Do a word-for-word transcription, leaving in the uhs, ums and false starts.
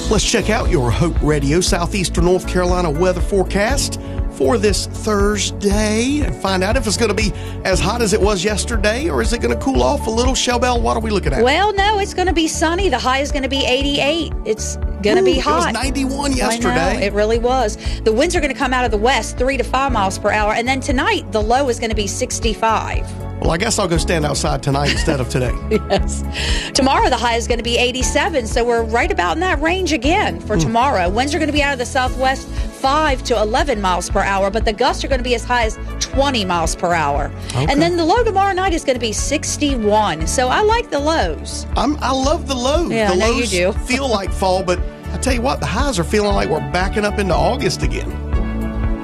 Let's check out your Hope Radio Southeastern North Carolina weather forecast for this Thursday and find out if it's going to be as hot as it was yesterday, or is it going to cool off a little? Shellbell, what are we looking at? Well, no, it's going to be sunny. The high is going to be eighty-eight. It's going to be hot. It was ninety-one yesterday. I know, it really was. The winds are going to come out of the west, three to five miles per hour. And then tonight, the low is going to be sixty-five. Well, I guess I'll go stand outside tonight instead of today. Yes. Tomorrow, the high is going to be eighty-seven, so we're right about in that range again for mm. tomorrow. Winds are going to be out of the southwest, five to eleven miles per hour, but the gusts are going to be as high as twenty miles per hour. Okay. And then the low tomorrow night is going to be sixty-one, so I like the lows. I'm, I love the lows. Yeah, the I know lows you do. feel like fall, but I tell you what, the highs are feeling like we're backing up into August again.